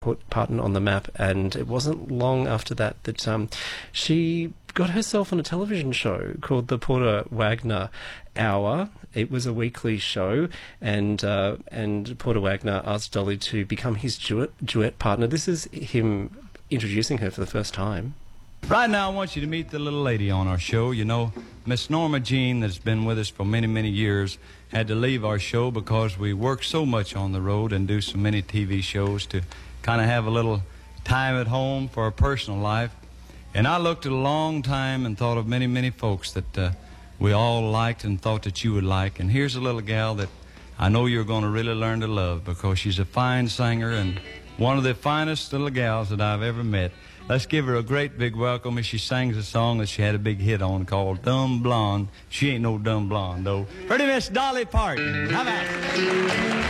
put Parton on the map, and it wasn't long after that that she got herself on a television show called the Porter Wagoner Hour. It was a weekly show, and Porter Wagoner asked Dolly to become his duet partner. This is him introducing her for the first time. Right now, I want you to meet the little lady on our show. You know, Miss Norma Jean, that's been with us for many, many years, had to leave our show because we work so much on the road and do so many TV shows to kind of have a little time at home for our personal life. And I looked at a long time and thought of many, many folks that we all liked and thought that you would like. And here's a little gal that I know you're going to really learn to love because she's a fine singer and one of the finest little gals that I've ever met. Let's give her a great big welcome as she sings a song that she had a big hit on called Dumb Blonde. She ain't no dumb blonde, though. Pretty Miss Dolly Parton. How about it?